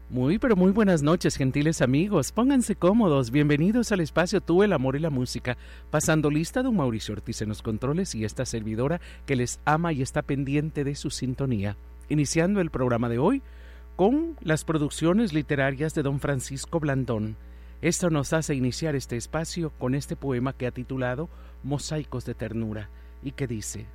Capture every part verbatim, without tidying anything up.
Muy, pero muy buenas noches, gentiles amigos. Pónganse cómodos. Bienvenidos al espacio Tú, el amor y la música. Pasando lista, don Mauricio Ortiz en los controles y esta servidora que les ama y está pendiente de su sintonía. Iniciando el programa de hoy con las producciones literarias de don Francisco Blandón. Esto nos hace iniciar este espacio con este poema que ha titulado Mosaicos de Ternura y que dice: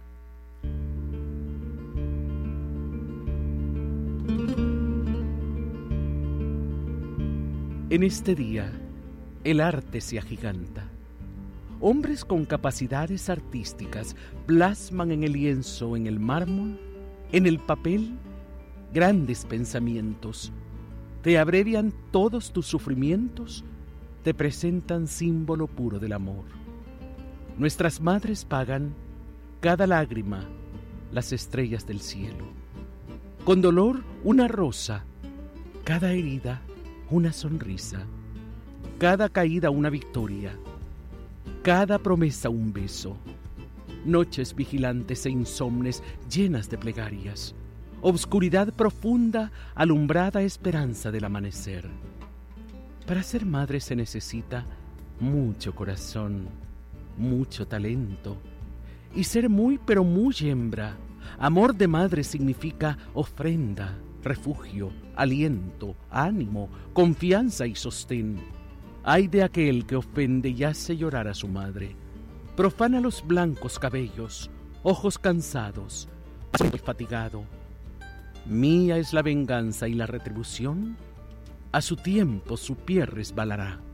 En este día, el arte se agiganta. Hombres con capacidades artísticas plasman en el lienzo, en el mármol, en el papel, grandes pensamientos. Te abrevian todos tus sufrimientos, te presentan símbolo puro del amor. Nuestras madres pagan cada lágrima las estrellas del cielo. Con dolor una rosa, cada herida una sonrisa, cada caída una victoria, cada promesa un beso, noches vigilantes e insomnes llenas de plegarias, obscuridad profunda, alumbrada esperanza del amanecer. Para ser madre se necesita mucho corazón, mucho talento, y ser muy pero muy hembra. Amor de madre significa ofrenda, refugio, aliento, ánimo, confianza y sostén. Ay de aquel que ofende y hace llorar a su madre. Profana los blancos cabellos, ojos cansados, paso fatigado. Mía es la venganza y la retribución, a su tiempo su pie resbalará.